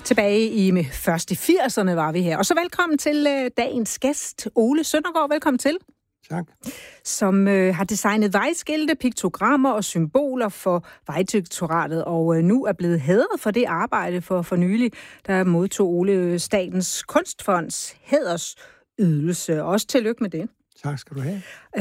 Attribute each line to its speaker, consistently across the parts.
Speaker 1: Tilbage først i 80'erne var vi her. Og så velkommen til dagens gæst, Ole Søndergaard. Velkommen til.
Speaker 2: Tak.
Speaker 1: Som har designet vejskilte, piktogrammer og symboler for Vejdirektoratet, og nu er blevet hædret for det arbejde for nylig, der modtog Ole Statens Kunstfonds hædersydelse. Også tillykke med det.
Speaker 2: Tak skal du have.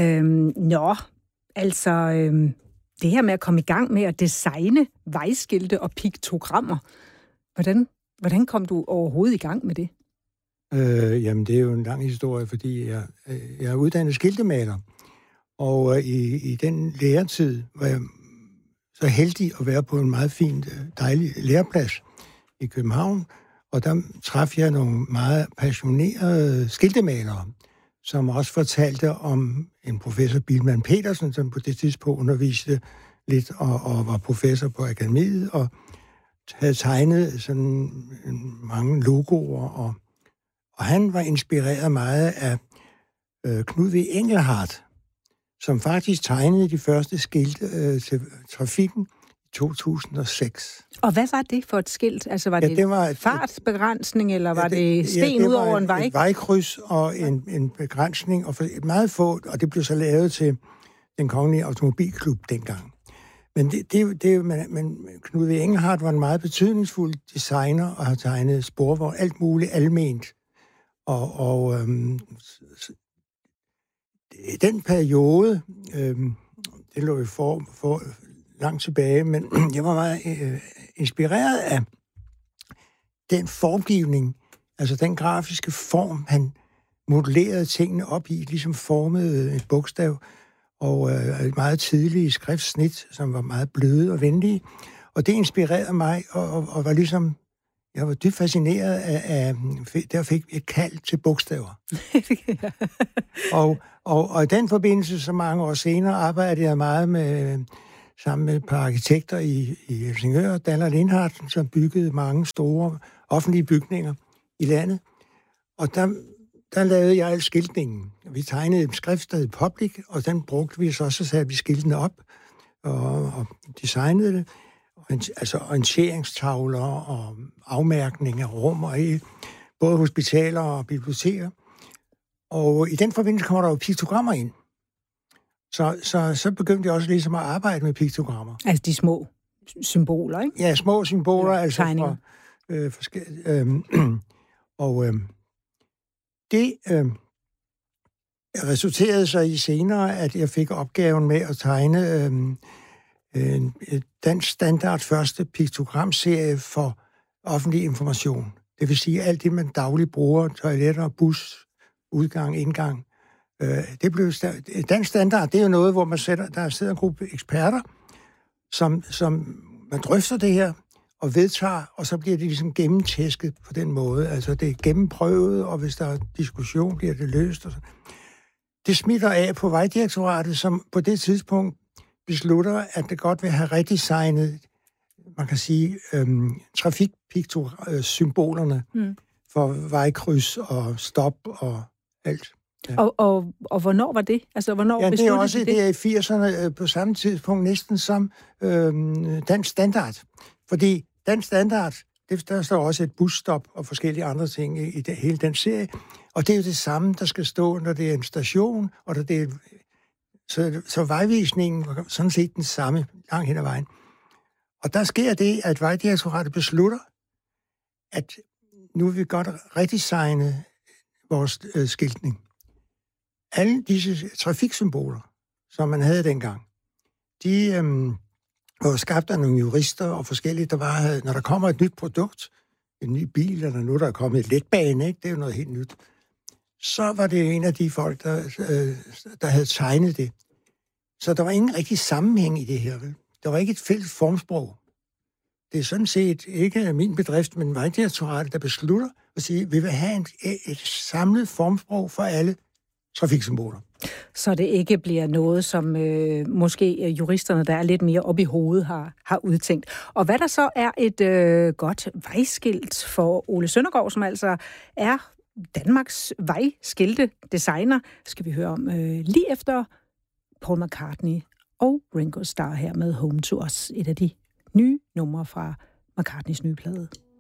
Speaker 1: Det her med at komme i gang med at designe vejskilte og piktogrammer, hvordan kom du overhovedet i gang med det?
Speaker 2: Jamen, det er jo en lang historie, fordi jeg er uddannet skiltemaler. Og i den læretid var jeg så heldig at være på en meget fin, dejlig læreplads i København. Og der traf jeg nogle meget passionerede skiltemalere, som også fortalte om en professor, Bilman Petersen, som på det tidspunkt underviste lidt og var professor på akademiet, og havde tegnet sådan mange logoer, og han var inspireret meget af Knud V. Engelhardt, som faktisk tegnede de første skilte til trafikken i 2006.
Speaker 1: Og hvad var det for et skilt? Altså var det fartbegrænsning, eller var det sten ud over en vej?
Speaker 2: Et vejkryds og en begrænsning, og meget få, og det blev så lavet til den kongelige automobilklub dengang. Men men Knud V. Engelhardt var en meget betydningsfuld designer og har tegnet sporvogn, alt muligt alment. Og i den periode, det lå jo for langt tilbage, men jeg var meget inspireret af den formgivning, altså den grafiske form, han modellerede tingene op i, ligesom formede et bogstav, og et meget tidligt skriftsnit, som var meget bløde og venlige. Og det inspirerede mig, og var ligesom, jeg var dybt fascineret af der fik et kald til bogstaver. og i den forbindelse, så mange år senere, arbejdede jeg meget sammen med et par arkitekter i Helsingør, Daller Lindhardt, som byggede mange store offentlige bygninger i landet. Og der lavede jeg al skiltningen. Vi tegnede en skrift, der hed Public, og den brugte vi så satte vi skiltene op og designede det. Altså orienteringstavler og afmærkning af rum, og både hospitaler og biblioteker. Og i den forbindelse kommer der jo piktogrammer ind. Så begyndte jeg også ligesom at arbejde med piktogrammer.
Speaker 1: Altså de små symboler, ikke?
Speaker 2: Ja, små symboler, altså
Speaker 1: tegninger.
Speaker 2: Det resulterede så i senere, at jeg fik opgaven med at tegne dansk standard første piktogramserie for offentlig information. Det vil sige, alt det, man dagligt bruger, toiletter, bus, udgang, indgang. Det blev dansk standard, det er jo noget, hvor der sidder en gruppe eksperter, som man drøfter det her og vedtager, og så bliver det ligesom gennemtæsket på den måde. Altså det er gennemprøvet, og hvis der er diskussion, bliver det løst. Og så. Det smitter af på Vejdirektoratet, som på det tidspunkt beslutter, at det godt vil have redesignet, man kan sige, trafikpiktosymbolerne for vejkryds og stop og alt.
Speaker 1: Ja. Og hvornår var det? Altså, hvornår
Speaker 2: det er også det er i 80'erne på samme tidspunkt næsten som dansk standard. Fordi dansk standard, der står også et busstop og forskellige andre ting i hele den serie. Og det er jo det samme, der skal stå, når det er en station, og når det er så vejvisningen var sådan set den samme langt hen ad vejen. Og der sker det, at Vejdirektoratet beslutter, at nu vil vi godt redesigne vores skiltning. Alle disse trafiksymboler, som man havde dengang, de var skabt af nogle jurister og forskellige, der var, når der kommer et nyt produkt, en ny bil, eller nu der er kommet et letbane, ikke? Det er jo noget helt nyt. Så var det en af de folk, der havde tegnet det. Så der var ingen rigtig sammenhæng i det her. Vel? Der var ikke et fælles formsprog. Det er sådan set ikke min bedrift, men Vejdirektoratet, der beslutter at sige, at vi vil have et samlet formsprog for alle trafiksymboler.
Speaker 1: Så det ikke bliver noget, som måske juristerne, der er lidt mere oppe i hovedet, har udtænkt. Og hvad der så er et godt vejskilt for Ole Søndergaard, som altså er Danmarks vejskilte-designer, skal vi høre om lige efter Paul McCartney og Ringo Starr her med Home to Us, et af de nye numre fra McCartneys nye plade.